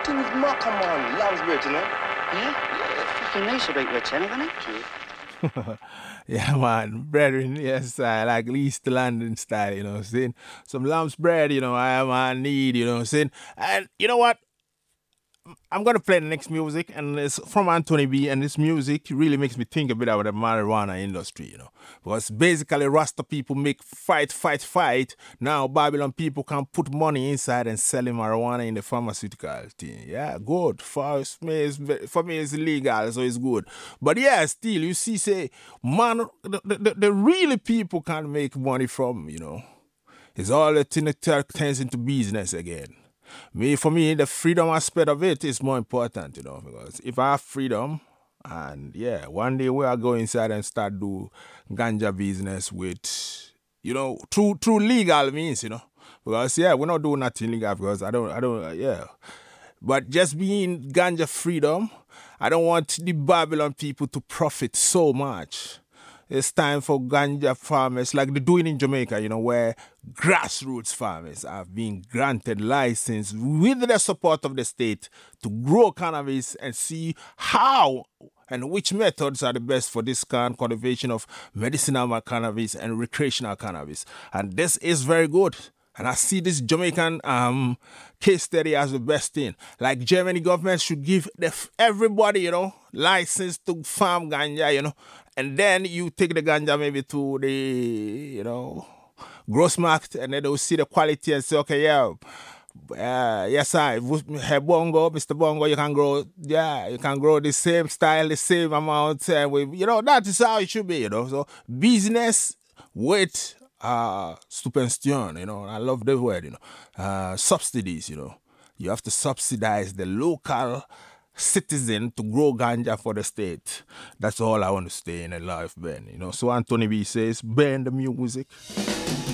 Thing is Macca, man. Lambsbridge, you know? Yeah, fucking nice about your channel, isn't it? True. Yeah, man, brethren, yes, I like East London style, you know what I'm saying? Some lamb's bread, you know, I need, you know what I'm saying? And you know what? I'm gonna play the next music, and it's from Anthony B. And this music really makes me think a bit about the marijuana industry, you know, because basically Rasta people make fight. Now Babylon people can put money inside and selling marijuana in the pharmaceutical thing. Yeah, good. For me, it's illegal, so it's good. But yeah, still, you see, say, man, the really people can make money from, you know, it's all the thing that turns into business again. For me, the freedom aspect of it is more important, you know, because if I have freedom, and yeah, one day we are go inside and start do ganja business with, you know, through legal means, you know, because yeah, we're not doing nothing legal because I don't, yeah. But just being ganja freedom, I don't want the Babylon people to profit so much. It's time for ganja farmers, like they're doing in Jamaica, you know, where grassroots farmers have been granted license with the support of the state to grow cannabis and see how and which methods are the best for this kind of cultivation of medicinal cannabis and recreational cannabis. And this is very good. And I see this Jamaican case study as the best thing. Like Germany government should give everybody, you know, license to farm ganja, you know. And then you take the ganja maybe to the, you know, gross market, and then they'll see the quality and say, okay, yes, sir. Bongo, Mr. Bongo, you can grow the same style, the same amount. You know, that is how it should be, you know. So business with subvention, you know, I love the word, you know, subsidies, you know. You have to subsidize the local citizen to grow ganja for the state. That's all I want to say in a life, Ben, you know. So Anthony B says, burn the music.